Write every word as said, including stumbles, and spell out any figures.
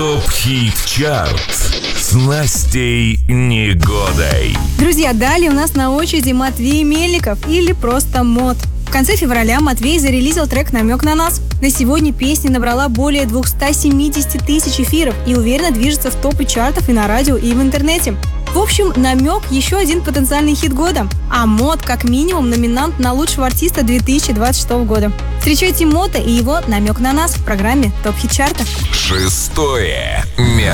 Топ-хит-чарт с Настей Негодой. Друзья, далее у нас на очереди Матвей Мельников или просто Мот. В конце февраля Матвей зарелизил трек «Намек на нас». На сегодня песня набрала более двести семьдесят тысяч эфиров и уверенно движется в топы чартов и на радио, и в интернете. В общем, «Намек» — еще один потенциальный хит года. А Мот, как минимум, номинант на лучшего артиста две тысячи двадцать шестого года. Встречайте Мота и его «Намек на нас» в программе «Топ-хит чарта». Шестое